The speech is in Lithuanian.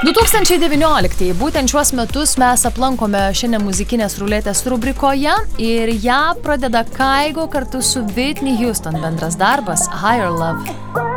2019. Būtent šiuos metus mes aplankome šiandien muzikinės ruletės rubrikoje ir ją pradeda Kaigo kartu su Whitney Houston bendras darbas Higher Love.